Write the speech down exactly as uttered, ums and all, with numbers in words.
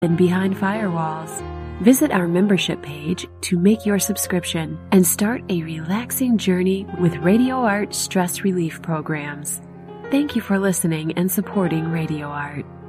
and behind firewalls. Visit our membership page to make your subscription and start a relaxing journey with Radio Art stress relief programs. Thank you for listening and supporting Radio Art.